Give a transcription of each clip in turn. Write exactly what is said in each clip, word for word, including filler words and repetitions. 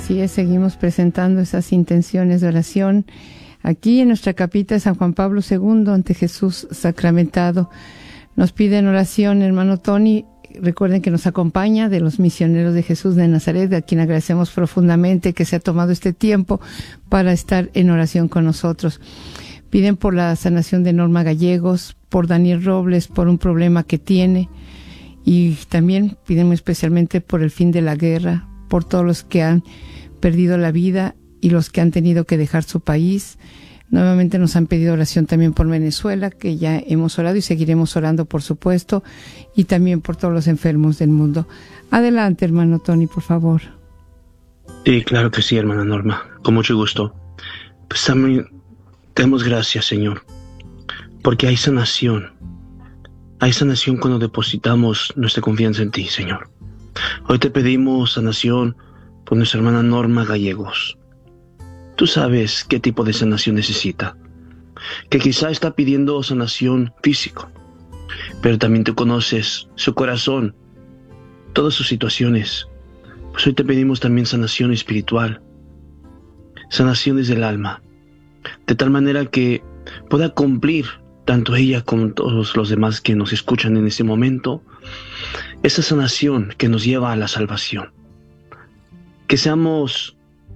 Así es, seguimos presentando esas intenciones de oración aquí en nuestra capita de San Juan Pablo segundo ante Jesús sacramentado. Nos piden oración, hermano Tony. Recuerden que nos acompaña de los misioneros de Jesús de Nazaret, a quien agradecemos profundamente que se ha tomado este tiempo para estar en oración con nosotros. Piden por la sanación de Norma Gallegos, por Daniel Robles, por un problema que tiene, y también piden especialmente por el fin de la guerra, por todos los que han perdido la vida y los que han tenido que dejar su país. Nuevamente nos han pedido oración también por Venezuela, que ya hemos orado y seguiremos orando, por supuesto, y también por todos los enfermos del mundo. Adelante, hermano Tony, por favor. Sí, claro que sí, hermana Norma, con mucho gusto. Pues también demos gracias, Señor, porque hay sanación. Hay sanación cuando depositamos nuestra confianza en ti, Señor. Hoy te pedimos sanación por nuestra hermana Norma Gallegos. Tú sabes qué tipo de sanación necesita, que quizá está pidiendo sanación física, pero también tú conoces su corazón, todas sus situaciones. Pues hoy te pedimos también sanación espiritual, sanación desde el alma, de tal manera que pueda cumplir, tanto ella como todos los demás que nos escuchan en este momento, esa sanación que nos lleva a la salvación. Que seamos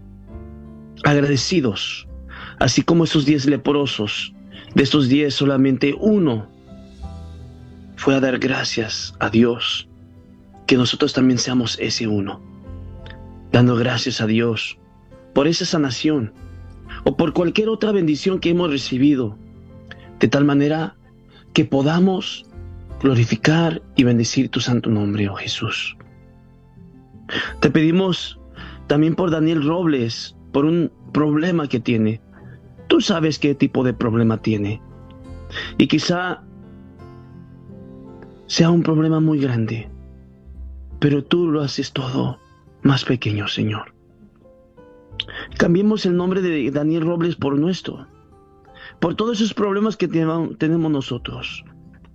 agradecidos, así como esos diez leprosos. De estos diez, solamente uno fue a dar gracias a Dios. Que nosotros también seamos ese uno, dando gracias a Dios por esa sanación o por cualquier otra bendición que hemos recibido, de tal manera que podamos glorificar y bendecir tu santo nombre, oh Jesús. Te pedimos también por Daniel Robles, por un problema que tiene. Tú sabes qué tipo de problema tiene. Y quizá sea un problema muy grande, pero tú lo haces todo más pequeño, Señor. Cambiemos el nombre de Daniel Robles por nuestro, por todos esos problemas que tenemos nosotros.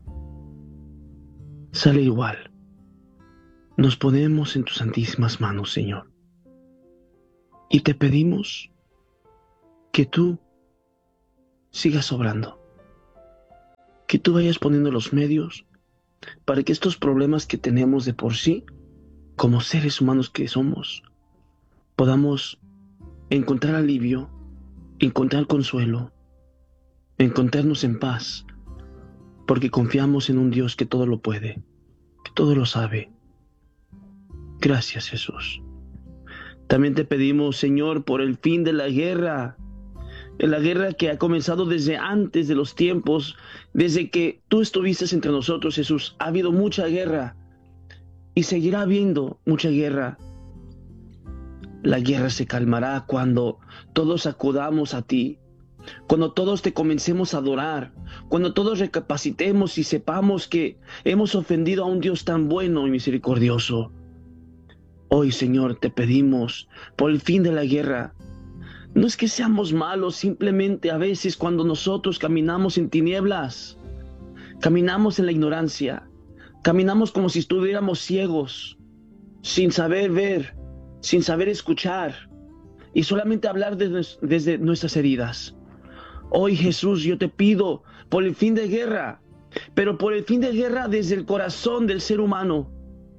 Sale igual. Nos ponemos en tus santísimas manos, Señor. Y te pedimos que tú sigas obrando, que tú vayas poniendo los medios para que estos problemas que tenemos de por sí, como seres humanos que somos, podamos encontrar alivio, encontrar consuelo, encontrarnos en paz, porque confiamos en un Dios que todo lo puede, que todo lo sabe. Gracias, Jesús. También te pedimos, Señor, por el fin de la guerra, en la guerra que ha comenzado desde antes de los tiempos, desde que tú estuviste entre nosotros, Jesús. Ha habido mucha guerra y seguirá habiendo mucha guerra. La guerra se calmará cuando todos acudamos a ti, cuando todos te comencemos a adorar, cuando todos recapacitemos y sepamos que hemos ofendido a un Dios tan bueno y misericordioso. Hoy, Señor, te pedimos por el fin de la guerra. No es que seamos malos, simplemente a veces cuando nosotros caminamos en tinieblas, caminamos en la ignorancia, caminamos como si estuviéramos ciegos, sin saber ver, sin saber escuchar y solamente hablar desde, desde nuestras heridas. Hoy, Jesús, yo te pido por el fin de guerra, pero por el fin de guerra desde el corazón del ser humano,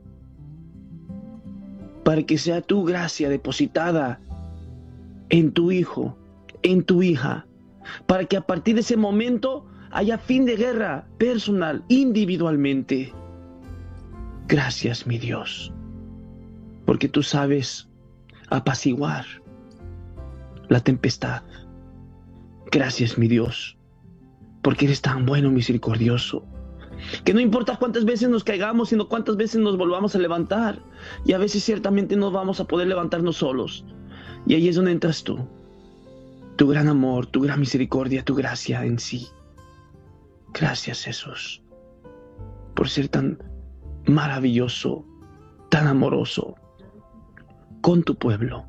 para que sea tu gracia depositada en tu hijo, en tu hija, para que a partir de ese momento haya fin de guerra personal, individualmente. Gracias, mi Dios, porque tú sabes apaciguar la tempestad. Gracias, mi Dios, porque eres tan bueno, misericordioso, que no importa cuántas veces nos caigamos, sino cuántas veces nos volvamos a levantar. Y a veces ciertamente no vamos a poder levantarnos solos. Y ahí es donde entras tú. Tu gran amor, tu gran misericordia, tu gracia en sí. Gracias, Jesús, por ser tan maravilloso, tan amoroso con tu pueblo.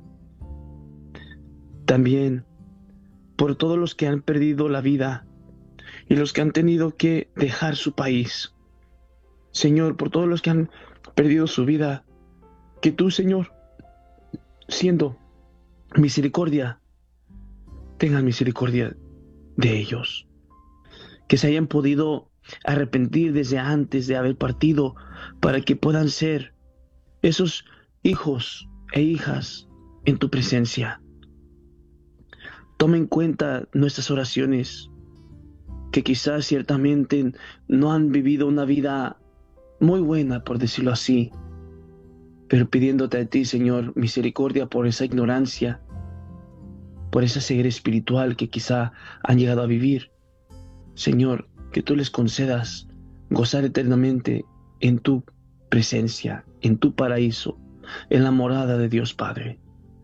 También por todos los que han perdido la vida y los que han tenido que dejar su país. Señor, por todos los que han perdido su vida, que tú, Señor, siendo misericordia, tengan misericordia de ellos, que se hayan podido arrepentir desde antes de haber partido, para que puedan ser esos hijos e hijas en tu presencia. Toma en cuenta nuestras oraciones, que quizás ciertamente no han vivido una vida muy buena, por decirlo así, pero pidiéndote a ti, Señor, misericordia por esa ignorancia, por esa ceguera espiritual que quizá han llegado a vivir. Señor, que tú les concedas gozar eternamente en tu presencia, en tu paraíso, en la morada de Dios Padre.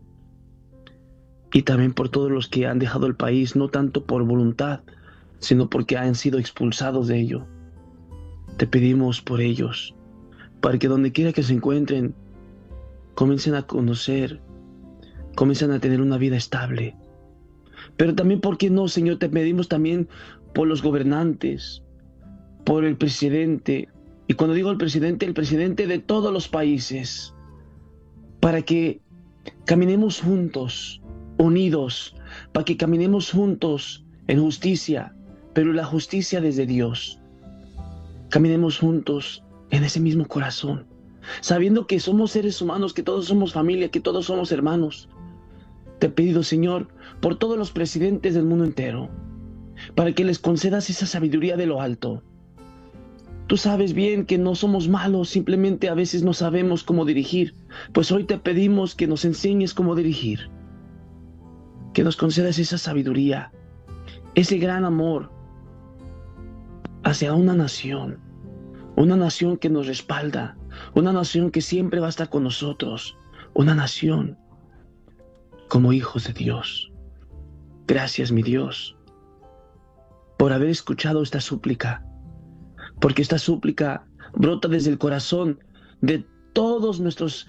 Y también por todos los que han dejado el país, no tanto por voluntad, sino porque han sido expulsados de ello. Te pedimos por ellos, para que donde quiera que se encuentren, comiencen a conocer, comiencen a tener una vida estable. Pero también, ¿por qué no, Señor? Te pedimos también por los gobernantes, por el presidente, y cuando digo el presidente, el presidente de todos los países, para que caminemos juntos, unidos, para que caminemos juntos en justicia, pero la justicia desde Dios. Caminemos juntos en ese mismo corazón, sabiendo que somos seres humanos, que todos somos familia, que todos somos hermanos. Te he pedido, Señor, por todos los presidentes del mundo entero, para que les concedas esa sabiduría de lo alto. Tú sabes bien que no somos malos, simplemente a veces no sabemos cómo dirigir. Pues hoy te pedimos que nos enseñes cómo dirigir, que nos concedas esa sabiduría, ese gran amor hacia una nación, una nación que nos respalda, una nación que siempre va a estar con nosotros, una nación como hijos de Dios. Gracias, mi Dios, por haber escuchado esta súplica, porque esta súplica brota desde el corazón de todos nuestros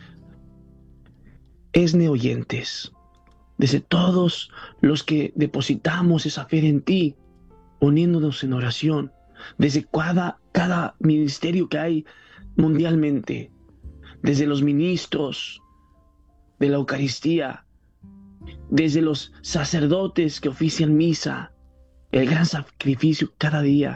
esne oyentes, desde todos los que depositamos esa fe en ti, uniéndonos en oración, desde cada, cada ministerio que hay mundialmente, desde los ministros de la Eucaristía, desde los sacerdotes que ofician misa, el gran sacrificio cada día,